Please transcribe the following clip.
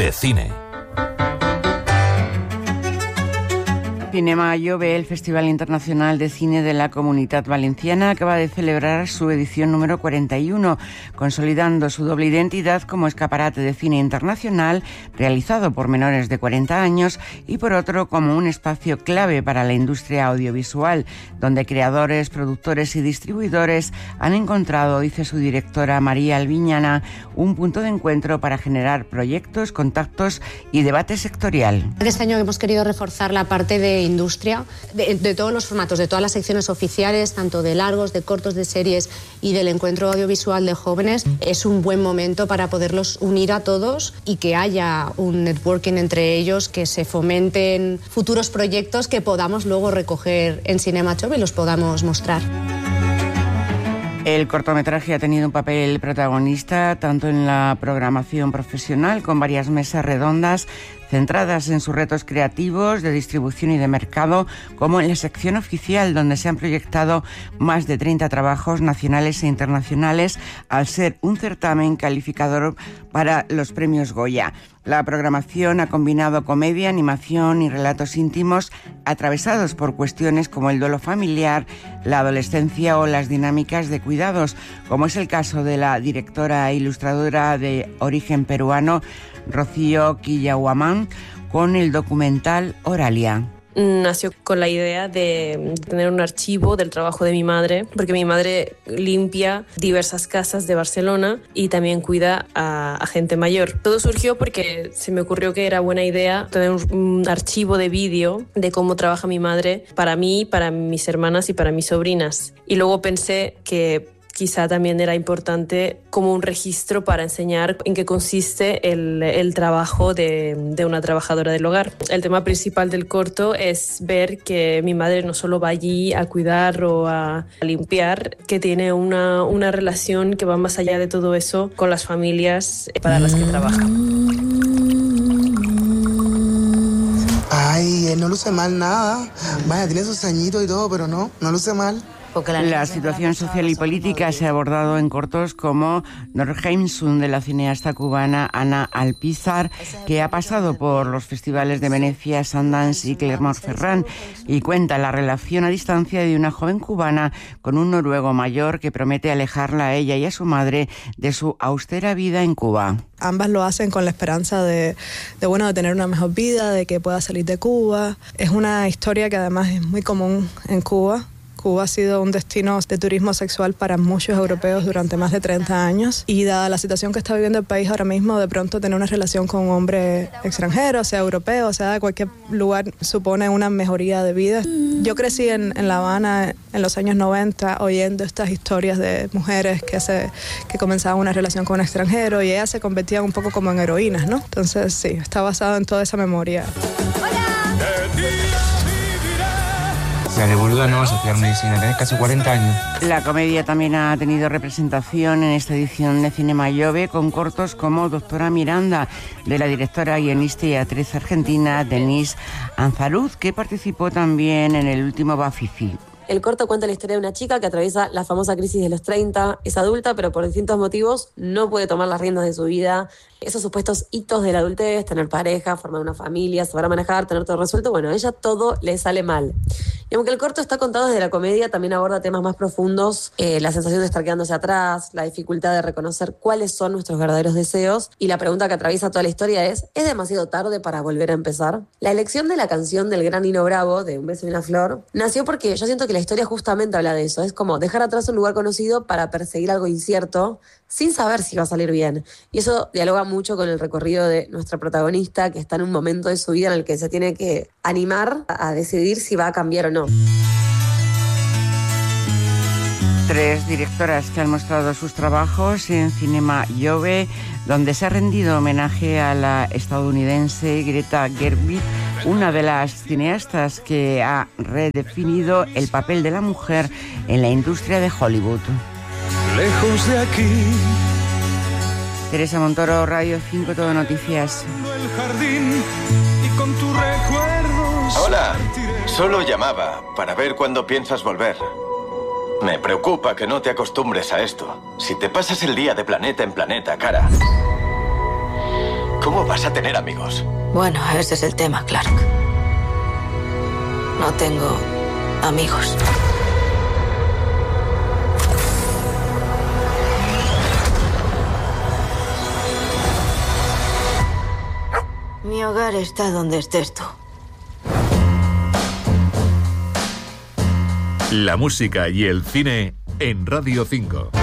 de cine. Cinema Jove, el Festival Internacional de Cine de la Comunitat Valenciana, acaba de celebrar su edición número 41, consolidando su doble identidad como escaparate de cine internacional realizado por menores de 40 años y por otro como un espacio clave para la industria audiovisual, donde creadores, productores y distribuidores han encontrado, dice su directora María Albiñana, un punto de encuentro para generar proyectos, contactos y debate sectorial. Este año hemos querido reforzar la parte de industria, de todos los formatos, de todas las secciones oficiales, tanto de largos, de cortos, de series y del encuentro audiovisual de jóvenes. Es un buen momento para poderlos unir a todos y que haya un networking entre ellos, que se fomenten futuros proyectos que podamos luego recoger en Cinema Jove y los podamos mostrar. El cortometraje ha tenido un papel protagonista tanto en la programación profesional, con varias mesas redondas centradas en sus retos creativos, de distribución y de mercado, como en la sección oficial, donde se han proyectado más de 30 trabajos nacionales e internacionales, al ser un certamen calificador para los premios Goya. La programación ha combinado comedia, animación y relatos íntimos atravesados por cuestiones como el duelo familiar, la adolescencia o las dinámicas de cuidados, como es el caso de la directora e ilustradora de origen peruano, Rocío Quillahuamán, con el documental Oralia. Nació con la idea de tener un archivo del trabajo de mi madre, porque mi madre limpia diversas casas de Barcelona y también cuida a gente mayor. Todo surgió porque se me ocurrió que era buena idea tener un archivo de vídeo de cómo trabaja mi madre para mí, para mis hermanas y para mis sobrinas. Y luego pensé que quizá también era importante como un registro para enseñar en qué consiste el trabajo de una trabajadora del hogar. El tema principal del corto es ver que mi madre no solo va allí a cuidar o a limpiar, que tiene una relación que va más allá de todo eso con las familias para las que trabaja. Ay, él no luce mal nada. Vaya, tiene sus añitos y todo, pero no luce mal. La situación social y política se ha abordado en cortos como Norheimsund, de la cineasta cubana Ana Alpizar, que ha pasado por los festivales de Venecia, Sundance y Clermont-Ferrand, y cuenta la relación a distancia de una joven cubana con un noruego mayor que promete alejarla a ella y a su madre de su austera vida en Cuba. Ambas lo hacen con la esperanza de tener una mejor vida, de que pueda salir de Cuba. Es una historia que además es muy común en Cuba. Cuba ha sido un destino de turismo sexual para muchos europeos durante más de 30 años y dada la situación que está viviendo el país ahora mismo, de pronto tener una relación con un hombre extranjero, sea europeo, sea de cualquier lugar, supone una mejoría de vida. Yo crecí en La Habana en los años 90 oyendo estas historias de mujeres que comenzaban una relación con un extranjero y ellas se convertían un poco como en heroínas, ¿no? Entonces sí, está basado en toda esa memoria. De boluda no vas a estudiar medicina, tenés casi 40 años. La comedia también ha tenido representación en esta edición de Cinema Jove, con cortos como Doctora Miranda, de la directora, guionista y actriz argentina Denise Anzaruz, que participó también en el último Bafisi. El corto cuenta la historia de una chica que atraviesa la famosa crisis de los 30, es adulta, pero por distintos motivos no puede tomar las riendas de su vida. Esos supuestos hitos de la adultez, tener pareja, formar una familia, saber manejar, tener todo resuelto, bueno, a ella todo le sale mal. Y aunque el corto está contado desde la comedia, también aborda temas más profundos, la sensación de estar quedándose atrás, la dificultad de reconocer cuáles son nuestros verdaderos deseos, y la pregunta que atraviesa toda la historia ¿es demasiado tarde para volver a empezar? La elección de la canción del gran Nino Bravo, de Un beso y una flor, nació porque yo siento que la historia justamente habla de eso, es como dejar atrás un lugar conocido para perseguir algo incierto, sin saber si va a salir bien. Y eso dialoga mucho con el recorrido de nuestra protagonista, que está en un momento de su vida en el que se tiene que animar a decidir si va a cambiar o no. 3 directoras que han mostrado sus trabajos en Cinema Jove, donde se ha rendido homenaje a la estadounidense Greta Gerwig, una de las cineastas que ha redefinido el papel de la mujer en la industria de Hollywood. Lejos de aquí. Teresa Montoro, Radio 5, Todo Noticias. El jardín y con tus recuerdos. Hola, solo llamaba para ver cuándo piensas volver. Me preocupa que no te acostumbres a esto. Si te pasas el día de planeta en planeta, cara, ¿Cómo vas a tener amigos? Bueno, ese es el tema, Clark. No tengo amigos. Mi hogar está donde estés tú. La música y el cine en Radio 5.